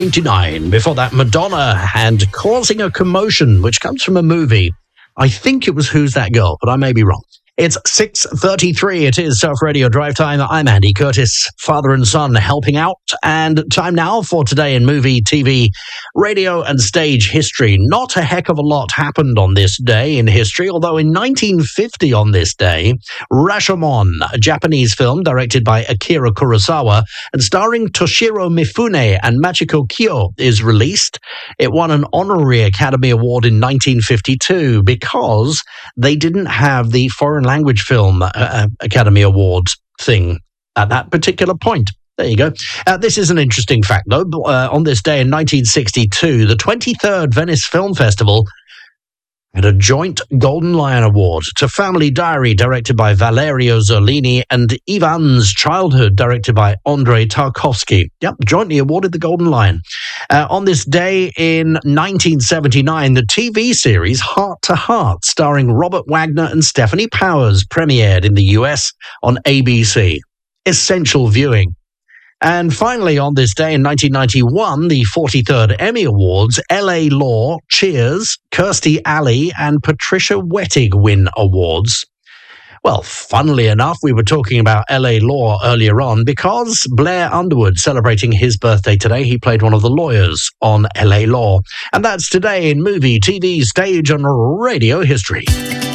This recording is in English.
1989. Before that, Madonna and Causing a Commotion, which comes from a movie. I think it was Who's That Girl, but I may be wrong. It's 6:33. It is Surf Radio Drive Time. I'm Andy Curtis, father and son helping out. And time now for Today in Movie, TV, Radio and Stage History. Not a heck of a lot happened on this day in history, although in 1950 on this day, Rashomon, a Japanese film directed by Akira Kurosawa and starring Toshiro Mifune and Machiko Kyo, is released. It won an honorary Academy Award in 1952 because they didn't have the Foreign Language Film Academy Awards thing at that particular point. There you go. This is an interesting fact, though. On this day in 1962, the 23rd Venice Film Festival had a joint Golden Lion Award to Family Diary, directed by Valerio Zerlini, and Ivan's Childhood, directed by Andrei Tarkovsky. Yep, jointly awarded the Golden Lion. On this day in 1979, the TV series Heart to Heart, starring Robert Wagner and Stephanie Powers, premiered in the US on ABC. Essential viewing. And finally, on this day in 1991, the 43rd Emmy Awards, L.A. Law, Cheers, Kirstie Alley, and Patricia Wettig win awards. Well, funnily enough, we were talking about L.A. Law earlier on because Blair Underwood celebrating his birthday today. He played one of the lawyers on L.A. Law. And that's Today in Movie, TV, Stage, and Radio History.